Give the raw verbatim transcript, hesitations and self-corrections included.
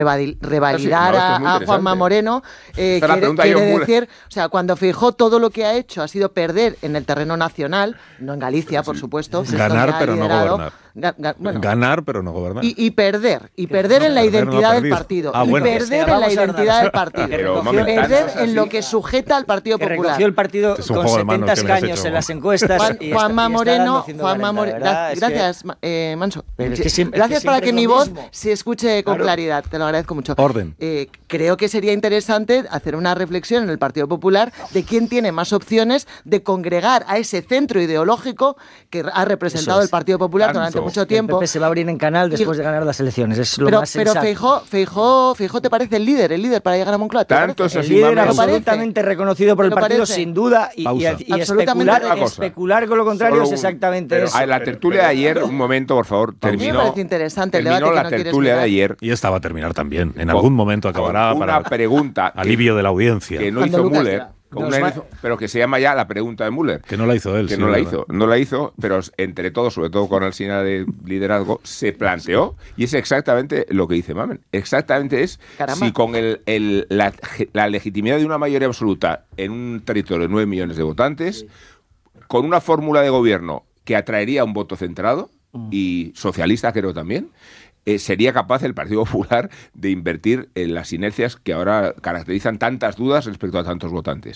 revalidar no, es a, a Juanma Moreno, eh, quiere, quiere decir, o sea, cuando Feijóo todo lo que ha hecho ha sido perder en el terreno nacional, no en Galicia, por supuesto. Ganar, pero no gobernar. Ga, ga, bueno, ganar, pero no gobernar. Y, y perder, y perder no, en la perder, identidad no del partido. Ah, bueno. Y perder en la identidad del partido. Pero, y perder en lo que sujeta al Partido que Popular. Recogió el partido este con setenta escaños en las encuestas. Juan, y Juanma está, Moreno, Juanma Moreno. Gracias, que, eh, Manso. Es que siempre, gracias es que para que mi voz mismo. se escuche con claro. claridad. Te lo agradezco mucho. Orden. Eh, creo que sería interesante hacer una reflexión en el Partido Popular de quién tiene más opciones de congregar a ese centro ideológico que ha representado es. el Partido Popular Tanto. durante mucho tiempo. El P P se va a abrir en canal después y, de ganar las elecciones. Es lo pero, más sensato. Pero Feijóo, Feijóo, Feijóo te parece el líder, el líder para llegar a Moncloa. Tanto es el líder absolutamente reconocido por el partido, parece? sin duda, y, y, y especular, especular con lo contrario Solo es exactamente un, eso. A la tertulia de ayer, un momento, por favor, terminó. A mí me parece interesante el debate que la no tertulia de ayer. Y esta va a terminar también. En algún momento acabará una para pregunta alivio de la audiencia. Que no hizo Müller. Hizo, pero que se llama ya la pregunta de Müller. Que no la hizo él. Que sí, no la verdad. hizo. No la hizo, pero entre todos, sobre todo con Alsina de liderazgo, se planteó y es exactamente lo que dice Mamen. Exactamente es Caramba. si con el, el, la, la legitimidad de una mayoría absoluta en un territorio de nueve millones de votantes, sí. con una fórmula de gobierno que atraería un voto centrado mm. y socialista creo también, Eh, sería capaz el Partido Popular de invertir en las inercias que ahora caracterizan tantas dudas respecto a tantos votantes.